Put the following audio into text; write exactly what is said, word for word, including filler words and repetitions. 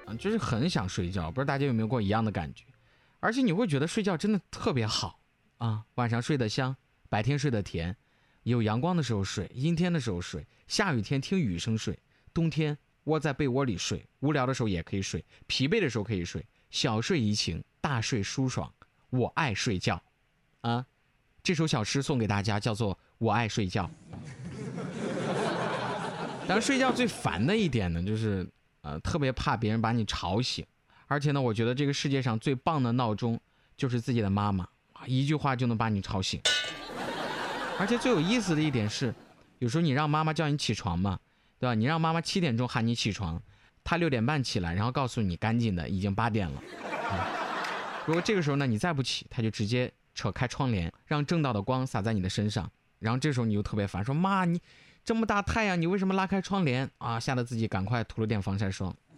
啊，就是很想睡觉。不知道大家有没有过一样的感觉？而且你会觉得睡觉真的特别好啊，晚上睡得香，白天睡得甜，有阳光的时候睡，阴天的时候睡，下雨天听雨声睡，冬天窝在被窝里睡，无聊的时候也可以睡，疲惫的时候可以睡，小睡怡情，大睡舒爽。我爱睡觉啊，这首小诗送给大家，叫做我爱睡觉。当然睡觉最烦的一点呢，就是呃特别怕别人把你吵醒，而且呢我觉得这个世界上最棒的闹钟就是自己的妈妈，一句话就能把你吵醒。而且最有意思的一点是，有时候你让妈妈叫你起床嘛，对吧？你让妈妈七点钟喊你起床，她六点半起来，然后告诉你赶紧的，已经八点了。嗯、如果这个时候呢你再不起，她就直接扯开窗帘，让正道的光洒在你的身上，然后这时候你又特别烦，说妈你这么大太阳，你为什么拉开窗帘啊？吓得自己赶快涂了点防晒霜。